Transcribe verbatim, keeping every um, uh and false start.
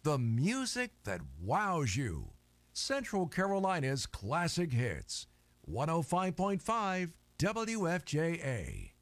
The music that wows you. Central Carolina's classic hits. one oh five point five W F J A.